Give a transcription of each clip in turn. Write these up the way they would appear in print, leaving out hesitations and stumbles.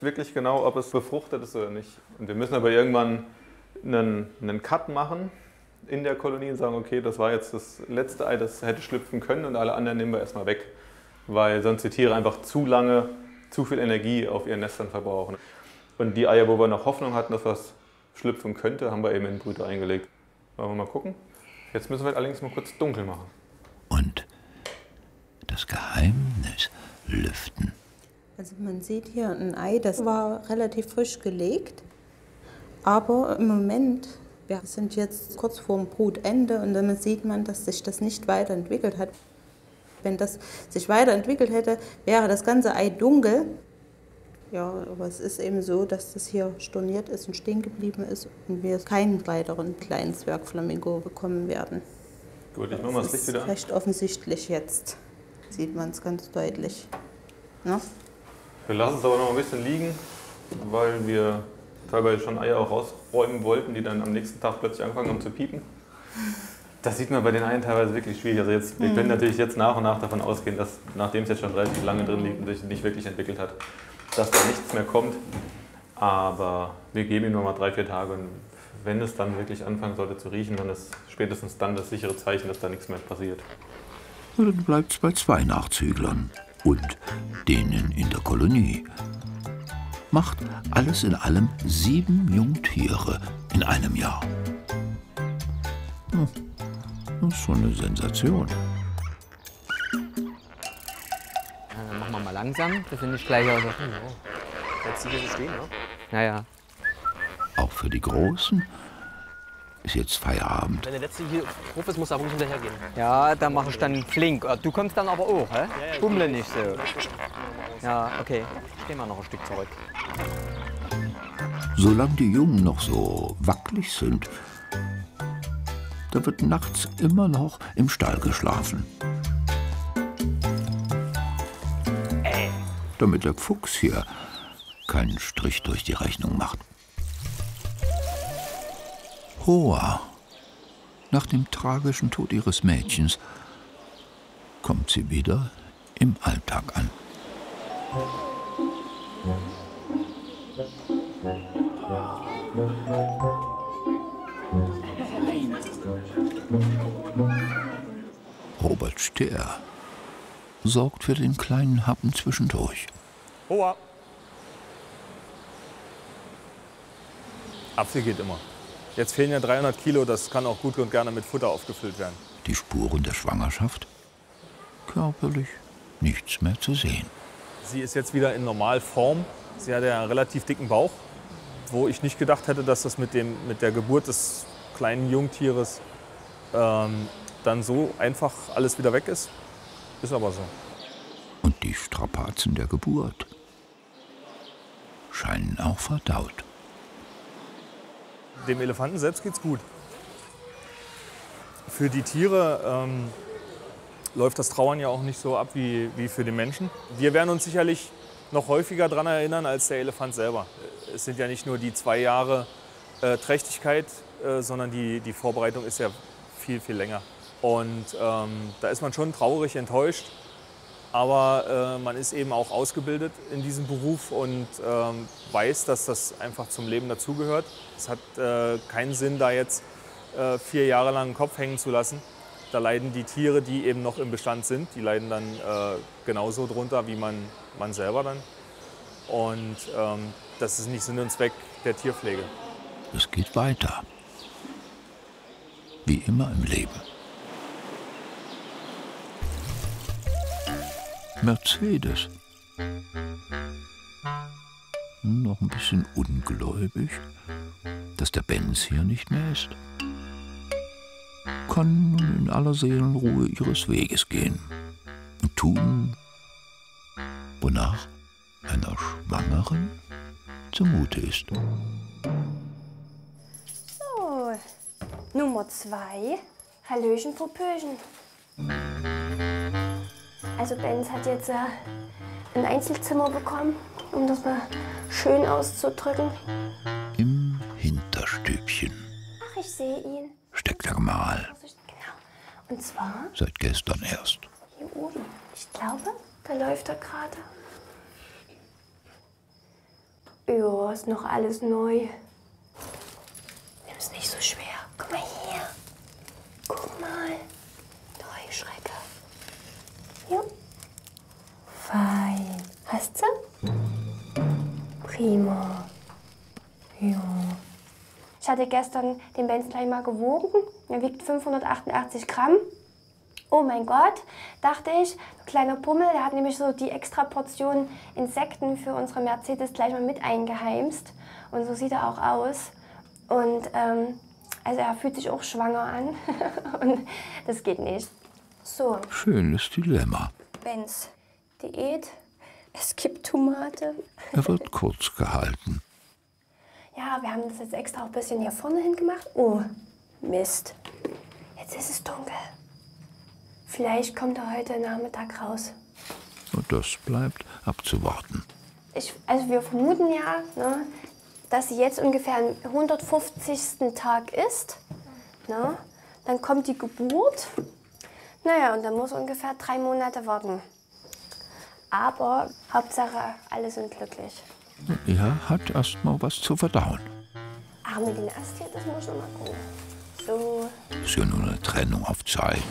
wirklich genau, ob es befruchtet ist oder nicht. Und wir müssen aber irgendwann einen Cut machen in der Kolonie und sagen, okay, das war jetzt das letzte Ei, das hätte schlüpfen können und alle anderen nehmen wir erstmal weg, weil sonst die Tiere einfach zu lange zu viel Energie auf ihren Nestern verbrauchen. Und die Eier, wo wir noch Hoffnung hatten, dass was schlüpfen könnte, haben wir eben in Brüter eingelegt. Wollen wir mal gucken? Jetzt müssen wir allerdings mal kurz dunkel machen. Und das Geheimnis lüften. Also man sieht hier ein Ei, das war relativ frisch gelegt, aber im Moment, wir sind jetzt kurz vor dem Brutende und dann sieht man, dass sich das nicht weiterentwickelt hat. Wenn das sich weiterentwickelt hätte, wäre das ganze Ei dunkel. Ja, aber es ist eben so, dass das hier storniert ist und stehen geblieben ist und wir keinen weiteren kleinen Zwergflamingo bekommen werden. Gut, ich mache mal das Licht wieder an. Das ist recht offensichtlich jetzt, sieht man es ganz deutlich. Ja? Wir lassen es aber noch ein bisschen liegen, weil wir teilweise schon Eier auch rausräumen wollten, die dann am nächsten Tag plötzlich angefangen haben zu piepen. Das sieht man bei den Eiern teilweise wirklich schwierig. Also jetzt, wir können natürlich jetzt nach und nach davon ausgehen, dass nachdem es jetzt schon relativ lange drin liegt und sich nicht wirklich entwickelt hat, dass da nichts mehr kommt. Aber wir geben ihm noch mal 3-4 Tage und wenn es dann wirklich anfangen sollte zu riechen, dann ist spätestens dann das sichere Zeichen, dass da nichts mehr passiert. Und dann bleibt es bei 2 Nachzüglern und denen in der Kolonie. Macht alles in allem 7 Jungtiere in einem Jahr. Das ist schon eine Sensation. Dann machen wir mal langsam, das sind nicht gleich aus. Jetzt hier so stehen, ne? Naja. Auch für die Großen ist jetzt Feierabend. Wenn der letzte hier drauf ist, muss er ruhig hinterhergehen. Ja, da mache ich dann flink. Du kommst dann aber auch, hä? Ja, Bummle nicht so. Ja, okay. Stehen wir noch ein Stück zurück. Solange die Jungen noch so wackelig sind, da wird nachts immer noch im Stall geschlafen. Damit der Fuchs hier keinen Strich durch die Rechnung macht. Hoa, nach dem tragischen Tod ihres Mädchens, kommt sie wieder im Alltag an. Robert Stehr sorgt für den kleinen Happen zwischendurch. Hoa! Apfel geht immer. Jetzt fehlen ja 300 Kilo, das kann auch gut und gerne mit Futter aufgefüllt werden. Die Spuren der Schwangerschaft? Körperlich nichts mehr zu sehen. Sie ist jetzt wieder in Normalform. Sie hat ja einen relativ dicken Bauch, wo ich nicht gedacht hätte, dass das mit der Geburt des kleinen Jungtieres dann so einfach alles wieder weg ist. Ist aber so. Und die Strapazen der Geburt scheinen auch verdaut. Dem Elefanten selbst geht's gut. Für die Tiere läuft das Trauern ja auch nicht so ab wie für den Menschen. Wir werden uns sicherlich noch häufiger daran erinnern als der Elefant selber. Es sind ja nicht nur die 2 Jahre Trächtigkeit, sondern die Vorbereitung ist ja viel, viel länger. Und da ist man schon traurig, enttäuscht. Aber man ist eben auch ausgebildet in diesem Beruf und weiß, dass das einfach zum Leben dazugehört. Es hat keinen Sinn, da jetzt 4 Jahre lang den Kopf hängen zu lassen. Da leiden die Tiere, die eben noch im Bestand sind, die leiden dann genauso drunter wie man selber dann. Und das ist nicht Sinn und Zweck der Tierpflege. Es geht weiter. Wie immer im Leben. Mercedes. Noch ein bisschen ungläubig, dass der Benz hier nicht mehr ist. Kann nun in aller Seelenruhe ihres Weges gehen und tun, wonach einer Schwangeren zumute ist. So, Nummer 2. Hallöchen, Popöchen. Also Benz hat jetzt ein Einzelzimmer bekommen, um das mal schön auszudrücken. Im Hinterstübchen Ach, ich sehe ihn. steckt er mal. Genau. Und zwar Seit gestern erst. hier oben. Ich glaube, da läuft er gerade. Ja, ist noch alles neu. Nimm es nicht so schwer. Guck mal hier. Guck mal. Der Heuschrecke. Ja. Fein. Hast du? Prima. Ja. Ich hatte gestern den Benz gleich mal gewogen. Er wiegt 588 Gramm. Oh mein Gott, dachte ich, kleiner Pummel, der hat nämlich so die extra Portion Insekten für unsere Mercedes gleich mal mit eingeheimst. Und so sieht er auch aus. Und also er fühlt sich auch schwanger an. Und das geht nicht. So. Schönes Dilemma. Benz, Diät, es gibt Tomate. Er wird kurz gehalten. Ja, wir haben das jetzt extra auch ein bisschen hier vorne hin gemacht. Oh, Mist. Jetzt ist es dunkel. Vielleicht kommt er heute Nachmittag raus. Und das bleibt abzuwarten. Also wir vermuten ja, ne, dass sie jetzt ungefähr am 150. Tag ist. Ne? Dann kommt die Geburt. Naja, und dann muss ungefähr 3 Monate warten. Aber Hauptsache, alle sind glücklich. Er hat erst mal was zu verdauen. Ach, mit den Ast hier, das muss ich noch mal gucken. So. Ist ja nur eine Trennung auf Zeit.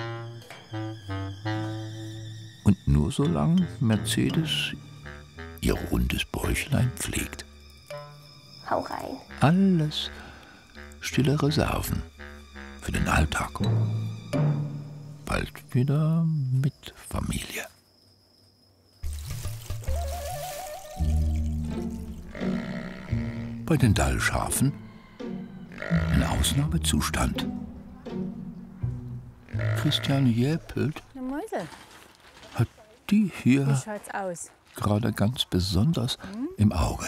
Und nur solange Mercedes ihr rundes Bäuchlein pflegt. Hau rein. Alles stille Reserven für den Alltag. Bald wieder mit Familie. Bei den Dallschafen ein Ausnahmezustand. Christiane Jäpelt hat die hier Wie schaut's aus? gerade ganz besonders im Auge.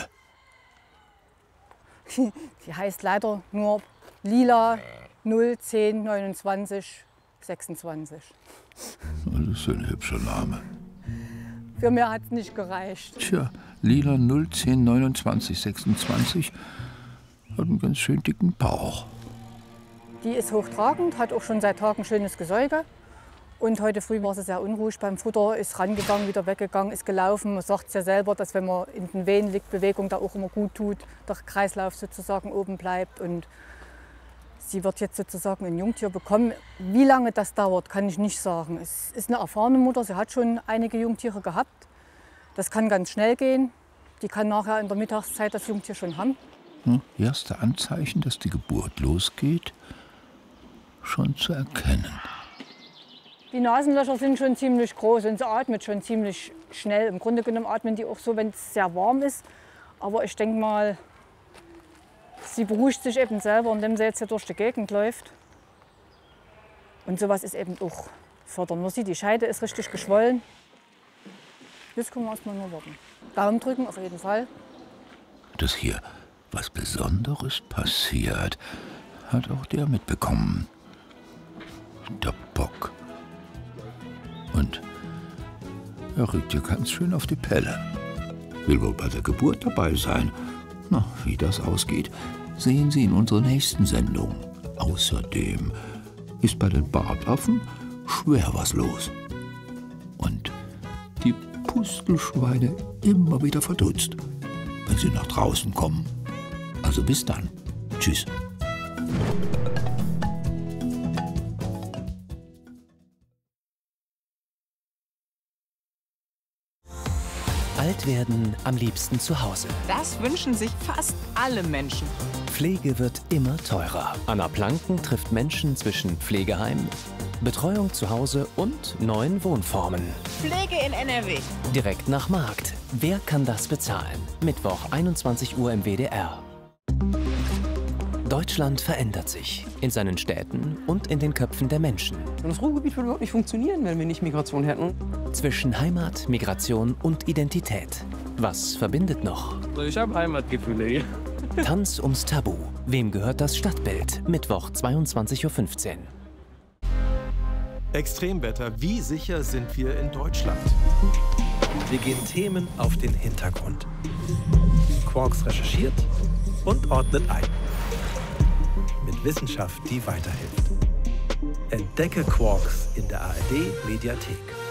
Die heißt leider nur Lila 0, 10, 29, 26. Das ist ein hübscher Name. Für mehr hat es nicht gereicht. Tja, Lila 0, 10, 29, 26 hat einen ganz schön dicken Bauch. Die ist hochtragend, hat auch schon seit Tagen schönes Gesäuge. Und heute früh war sie sehr unruhig beim Futter, ist rangegangen, wieder weggegangen, ist gelaufen. Man sagt es ja selber, dass wenn man in den Wehen liegt, Bewegung da auch immer gut tut, der Kreislauf sozusagen oben bleibt. Und sie wird jetzt sozusagen ein Jungtier bekommen. Wie lange das dauert, kann ich nicht sagen. Es ist eine erfahrene Mutter, sie hat schon einige Jungtiere gehabt. Das kann ganz schnell gehen. Die kann nachher in der Mittagszeit das Jungtier schon haben. Erste Anzeichen, dass die Geburt losgeht, schon zu erkennen. Die Nasenlöcher sind schon ziemlich groß und sie atmet schon ziemlich schnell. Im Grunde genommen atmen die auch so, wenn es sehr warm ist. Aber ich denke mal, sie beruhigt sich eben selber, indem sie jetzt hier durch die Gegend läuft. Und sowas ist eben auch fördernd. Man sieht, die Scheide ist richtig geschwollen. Jetzt können wir erstmal nur warten. Daumen drücken auf jeden Fall. Dass hier was Besonderes passiert, hat auch der mitbekommen. Der Bock. Und er rückt ihr ganz schön auf die Pelle. Will wohl bei der Geburt dabei sein. Na, wie das ausgeht, sehen Sie in unserer nächsten Sendung. Außerdem ist bei den Bartaffen schwer was los. Und die Pustelschweine immer wieder verdutzt, wenn sie nach draußen kommen. Also bis dann. Tschüss. Alt werden am liebsten zu Hause. Das wünschen sich fast alle Menschen. Pflege wird immer teurer. Anna Planken trifft Menschen zwischen Pflegeheim, Betreuung zu Hause und neuen Wohnformen. Pflege in NRW. Direkt nach Markt. Wer kann das bezahlen? Mittwoch 21 Uhr im WDR. Deutschland verändert sich in seinen Städten und in den Köpfen der Menschen. Das Ruhrgebiet würde überhaupt nicht funktionieren, wenn wir nicht Migration hätten. Zwischen Heimat, Migration und Identität. Was verbindet noch? Ich habe Heimatgefühle hier. Tanz ums Tabu. Wem gehört das Stadtbild? Mittwoch 22:15 Uhr. Extremwetter. Wie sicher sind wir in Deutschland? Wir gehen Themen auf den Hintergrund. Quarks recherchiert und ordnet ein. Mit Wissenschaft, die weiterhilft. Entdecke Quarks in der ARD Mediathek.